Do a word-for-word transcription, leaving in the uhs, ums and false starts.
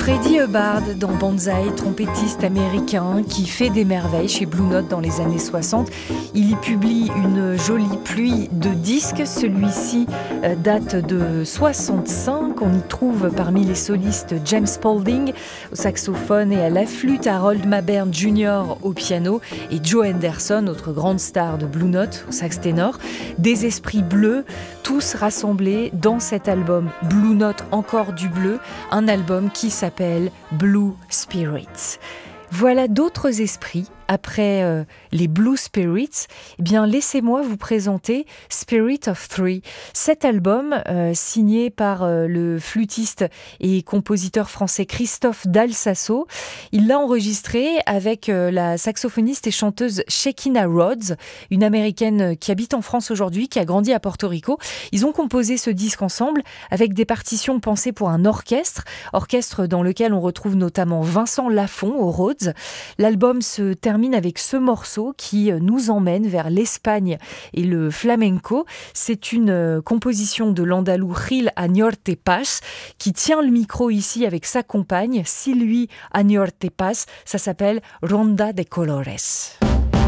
Freddie Hubbard dans Banzai, trompettiste américain qui fait des merveilles chez Blue Note dans les années soixante. Il y publie une jolie pluie de disques. Celui-ci date de soixante-cinq. On y trouve parmi les solistes James Spaulding au saxophone et à la flûte, Harold Mabern junior au piano et Joe Henderson, autre grande star de Blue Note au sax ténor. Des esprits bleus, tous rassemblés dans cet album Blue Note, encore du bleu, un album qui s'appelle Blue Spirits. Voilà d'autres esprits. Après euh, les Blue Spirits, eh bien laissez-moi vous présenter Spirit of Three. Cet album, euh, signé par euh, le flûtiste et compositeur français Christophe Dalsasso, il l'a enregistré avec euh, la saxophoniste et chanteuse Shekinah Rhodes, une américaine qui habite en France aujourd'hui, qui a grandi à Porto Rico. Ils ont composé ce disque ensemble avec des partitions pensées pour un orchestre, orchestre dans lequel on retrouve notamment Vincent Lafont au Rhodes. L'album se termine avec ce morceau qui nous emmène vers l'Espagne et le flamenco. C'est une composition de l'andalou Gil Añorte Paz qui tient le micro ici avec sa compagne Sylvie Añorte Paz. Ça s'appelle Ronda de Colores.